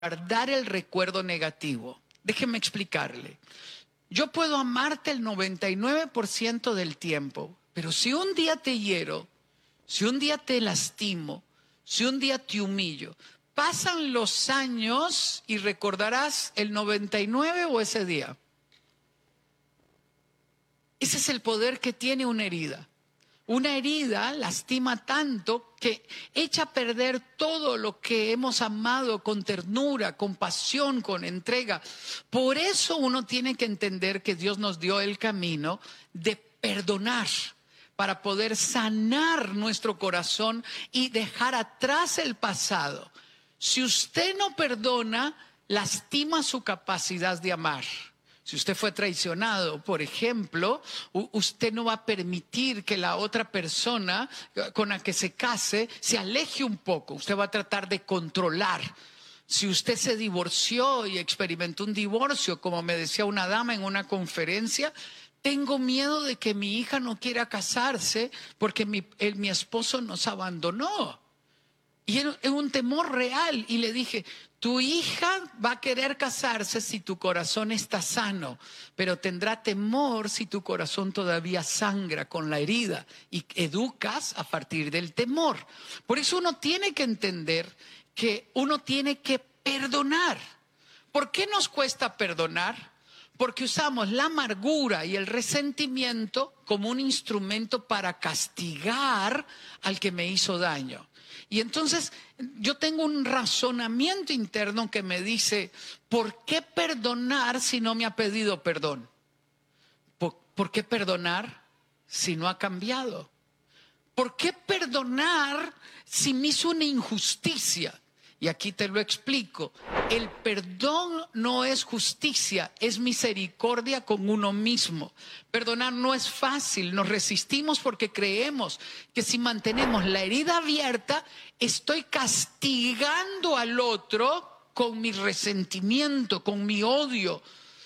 guardar el recuerdo negativo. Déjeme explicarle. Yo puedo amarte el 99% del tiempo, pero si un día te hiero, si un día te lastimo, si un día te humillo, pasan los años y recordarás el 99 o ese día. Ese es el poder que tiene una herida. Una herida lastima tanto que echa a perder todo lo que hemos amado con ternura, con pasión, con entrega. Por eso uno tiene que entender que Dios nos dio el camino de perdonar para poder sanar nuestro corazón y dejar atrás el pasado. Si usted no perdona, lastima su capacidad de amar. Si usted fue traicionado, por ejemplo, usted no va a permitir que la otra persona con la que se case se aleje un poco. Usted va a tratar de controlar. Si usted se divorció y experimentó un divorcio, como me decía una dama en una conferencia, tengo miedo de que mi hija no quiera casarse porque mi esposo nos abandonó. Y era un temor real. Y le dije, tu hija va a querer casarse si tu corazón está sano, pero tendrá temor si tu corazón todavía sangra con la herida y educas a partir del temor. Por eso uno tiene que entender que uno tiene que perdonar. ¿Por qué nos cuesta perdonar? Porque usamos la amargura y el resentimiento como un instrumento para castigar al que me hizo daño. Y entonces yo tengo un razonamiento interno que me dice, ¿por qué perdonar si no me ha pedido perdón? ¿Por qué perdonar si no ha cambiado? ¿Por qué perdonar si me hizo una injusticia? Y aquí te lo explico. El perdón no es justicia, es misericordia con uno mismo. Perdonar no es fácil, nos resistimos porque creemos que si mantenemos la herida abierta, estoy castigando al otro con mi resentimiento, con mi odio,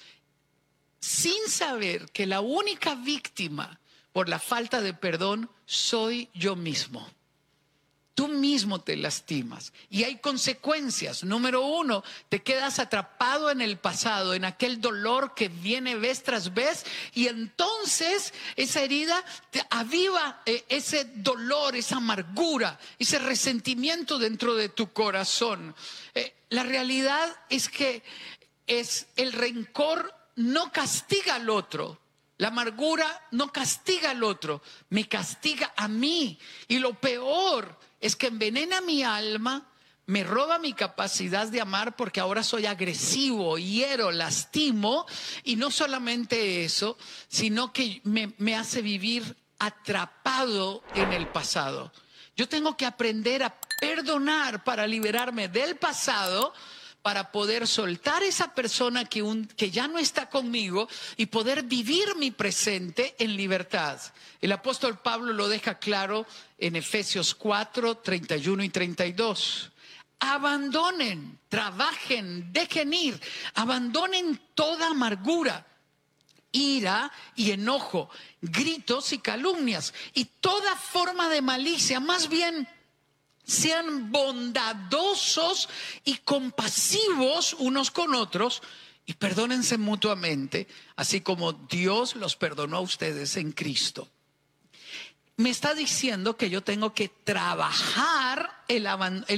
sin saber que la única víctima por la falta de perdón soy yo mismo. Tú mismo te lastimas y hay consecuencias. Número uno, te quedas atrapado en el pasado, en aquel dolor que viene vez tras vez, y entonces esa herida te aviva ese dolor, esa amargura, ese resentimiento dentro de tu corazón. La realidad es que el rencor no castiga al otro. La amargura no castiga al otro, me castiga a mí. Y lo peor es que envenena mi alma, me roba mi capacidad de amar porque ahora soy agresivo, hiero, lastimo. Y no solamente eso, sino que me hace vivir atrapado en el pasado. Yo tengo que aprender a perdonar para liberarme del pasado, para poder soltar esa persona que ya no está conmigo y poder vivir mi presente en libertad. El apóstol Pablo lo deja claro en Efesios 4, 31 y 32. Abandonen, trabajen, dejen ir, abandonen toda amargura, ira y enojo, gritos y calumnias y toda forma de malicia. Más bien, sean bondadosos y compasivos unos con otros y perdónense mutuamente, así como Dios los perdonó a ustedes en Cristo. Me está diciendo que yo tengo que trabajar el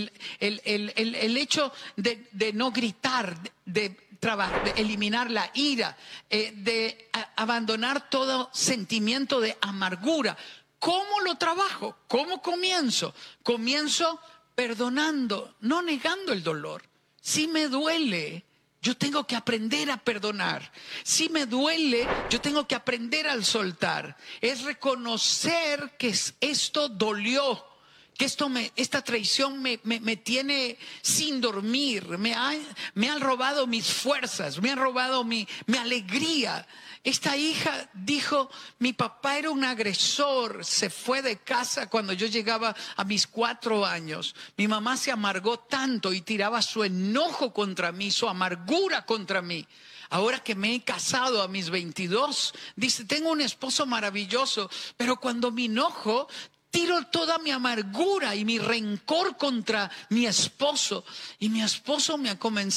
hecho de no gritar, de eliminar la ira, de abandonar todo sentimiento de amargura. ¿Cómo lo trabajo? ¿Cómo comienzo? Comienzo perdonando, no negando el dolor. Si me duele, yo tengo que aprender a perdonar. Si me duele, yo tengo que aprender a soltar. Es reconocer que esto dolió, que esta traición me tiene sin dormir, me han robado mis fuerzas, me han robado mi alegría. Esta hija dijo, mi papá era un agresor, se fue de casa cuando yo llegaba a mis 4 años. Mi mamá se amargó tanto y tiraba su enojo contra mí, su amargura contra mí. Ahora que me he casado a mis 22, dice, tengo un esposo maravilloso, pero cuando me enojo, tiro toda mi amargura y mi rencor contra mi esposo. Y mi esposo me ha comenzado